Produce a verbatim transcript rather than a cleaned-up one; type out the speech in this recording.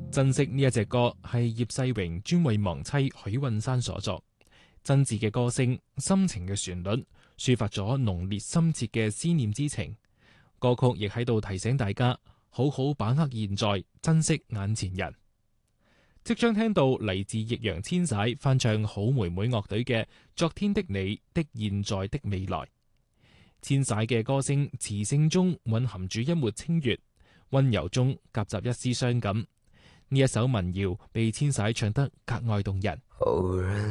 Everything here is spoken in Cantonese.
珍惜呢一隻歌係葉世榮專為亡妻許韻珊所作，真摯嘅歌聲、深情嘅旋律，抒發咗濃烈深切嘅思念之情。歌曲亦喺度提醒大家，好好把握現在，珍惜眼前人。即將聽到嚟自易烊千璽翻唱好妹妹樂隊嘅《昨天的你的現在的未來》。千璽嘅歌聲磁性中蘊含住一抹清越，溫柔中夾雜一絲傷感。呢一首民謠被千璽唱得格外動人。